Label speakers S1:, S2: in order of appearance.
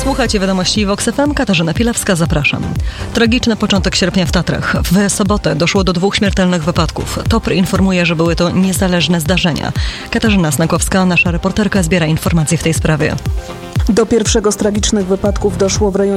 S1: Słuchajcie wiadomości Vox FM. Katarzyna Pilewska, zapraszam. Tragiczny początek sierpnia w Tatrach. W sobotę doszło do 2 śmiertelnych wypadków. TOPR informuje, że były to niezależne zdarzenia. Katarzyna Snakowska, nasza reporterka, zbiera informacje w tej sprawie.
S2: Do pierwszego z tragicznych wypadków doszło w rejonie